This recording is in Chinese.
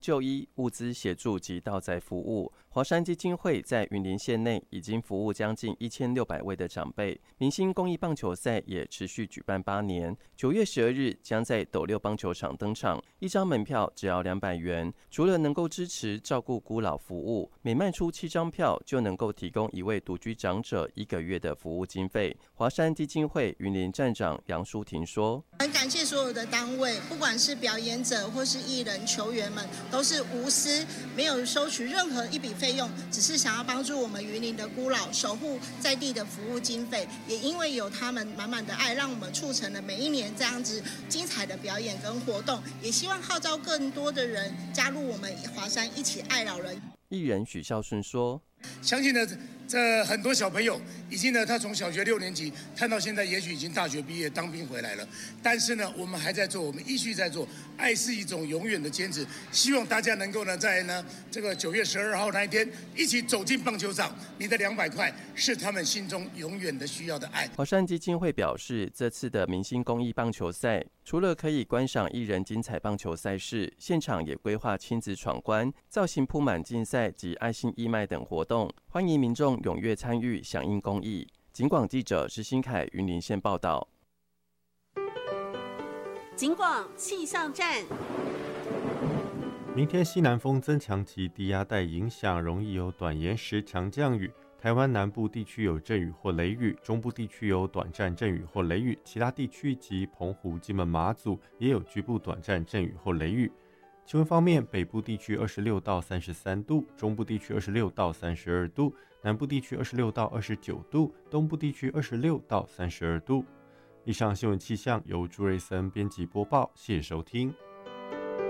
就医、物资协助及到宅服务。华山基金会在云林县内已经服务将近1600位的长辈。明星公益棒球赛也持续举办8年，9月12日将在斗六棒球场登场，一张门票只要200元。除了能够支持照顾孤老服务，每卖出7张票就能够提供一位独居长者1个月的服务经费。华山基金会云林站长杨淑婷说：“ 很感谢所有的单位，不管是表演者或是艺人、球员们，都是无私，没有收取任何一笔费用，只是想要帮助我们云林的孤老，守护在地的服务经费。也因为有他们满满的爱，让我们促成了每一年这样子精彩的表演跟活动。也希望号召更多的人加入我们华山一起爱老人。” 艺人许孝顺说：“ 相信呢，这很多小朋友已经呢，他从小学6年级看到现在，也许已经大学毕业当兵回来了。但是呢，我们还在做，我们继续在做。爱是一种永远的坚持。希望大家能够呢，在呢这个9月12号那一天，一起走进棒球场。你的200块是他们心中永远的需要的爱。” 华山基金会表示，这次的明星公益棒球赛，除了可以观赏艺人精彩棒球赛事，现场也规划亲子闯关、造型铺满竞赛及爱心义卖等活动，欢迎民众踊跃参与，响应公益。警广记者施新凯云林县报道。 警广气象站。 明天西南风增强及低压带影响，容易有短延时强降雨。台湾南部地区有阵雨或雷雨，中部地区有短暂阵雨或雷雨，其他地区及澎湖、金门、马祖也有局部短暂阵雨或雷雨。气温方面，北部地区26到33度，中部地区26到32度，南部地区26到29度，东部地区26到32度。以上新闻气象由朱瑞森编辑播报，谢谢收听。